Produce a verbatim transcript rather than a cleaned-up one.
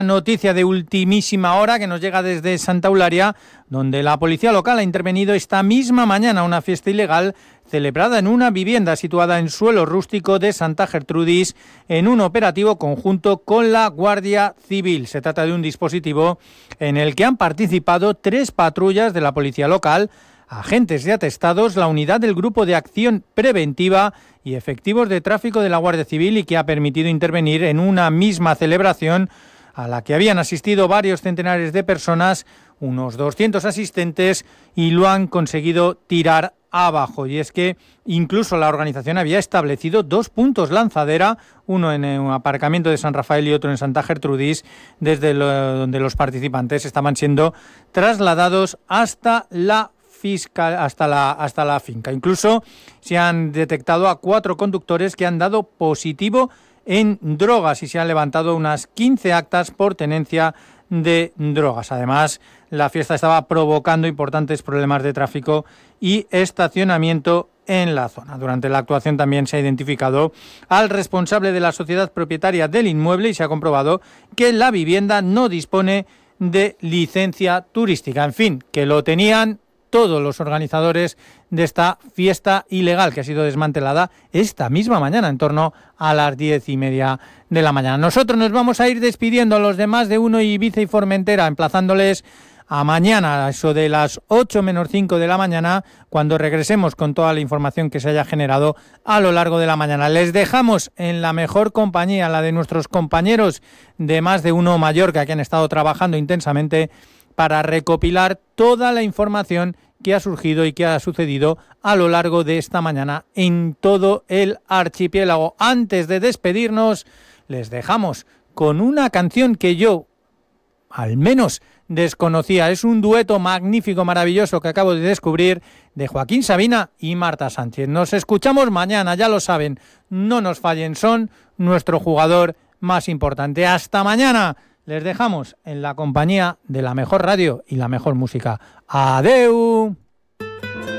Noticia de ultimísima hora que nos llega desde Santa Eulalia, donde la policía local ha intervenido esta misma mañana una fiesta ilegal celebrada en una vivienda situada en suelo rústico de Santa Gertrudis en un operativo conjunto con la Guardia Civil. Se trata de un dispositivo en el que han participado tres patrullas de la policía local, agentes de atestados, la unidad del Grupo de Acción Preventiva y efectivos de tráfico de la Guardia Civil, y que ha permitido intervenir en una misma celebración a la que habían asistido varios centenares de personas, unos doscientos asistentes, y lo han conseguido tirar abajo. Y es que incluso la organización había establecido dos puntos lanzadera, uno en un aparcamiento de San Rafael y otro en Santa Gertrudis, desde lo, donde los participantes estaban siendo trasladados hasta la fiscal, hasta la, hasta la finca. Incluso se han detectado a cuatro conductores que han dado positivo en drogas y se han levantado unas quince actas por tenencia de drogas. Además, la fiesta estaba provocando importantes problemas de tráfico y estacionamiento en la zona. Durante la actuación también se ha identificado al responsable de la sociedad propietaria del inmueble y se ha comprobado que la vivienda no dispone de licencia turística. En fin, que lo tenían todos los organizadores de esta fiesta ilegal, que ha sido desmantelada esta misma mañana en torno a las diez y media de la mañana. Nosotros nos vamos a ir despidiendo a los demás de Uno Ibiza y Formentera, emplazándoles a mañana, a eso de las ocho menos cinco de la mañana, cuando regresemos con toda la información que se haya generado a lo largo de la mañana. Les dejamos en la mejor compañía, la de nuestros compañeros de Más de Uno Mallorca, que han estado trabajando intensamente para recopilar toda la información que ha surgido y que ha sucedido a lo largo de esta mañana en todo el archipiélago. Antes de despedirnos, les dejamos con una canción que yo, al menos, desconocía. Es un dueto magnífico, maravilloso, que acabo de descubrir, de Joaquín Sabina y Marta Sánchez. Nos escuchamos mañana, ya lo saben, no nos fallen, son nuestro jugador más importante. Hasta mañana. Les dejamos en la compañía de la mejor radio y la mejor música. ¡Adeu!